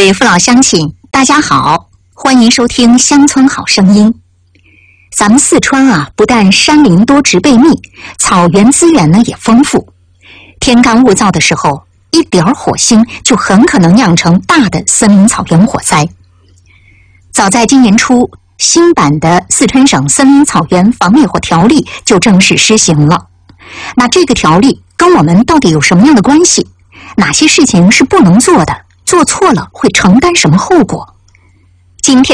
位父老乡亲，大家好，欢迎收听乡村好声音。咱们四川啊，不但山林多、植被密，草原资源呢也丰富。天干物燥的时候，一点火星就很可能酿成大的森林草原火灾。早在今年初，新版的《四川省森林草原防灭火条例》就正式施行了。那这个条例跟我们到底有什么样的关系？哪些事情是不能做的？做错了会承担什么后果？今天